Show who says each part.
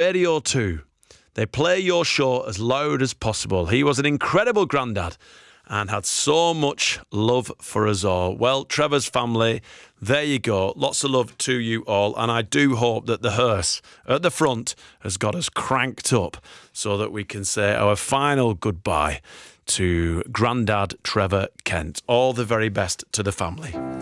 Speaker 1: Radio 2. They play your show as loud as possible. He was an incredible granddad and had so much love for us all. Well, Trevor's family, there you go. Lots of love to you all. And I do hope that the hearse at the front has got us cranked up so that we can say our final goodbye to Grandad Trevor Kent. All the very best to the family.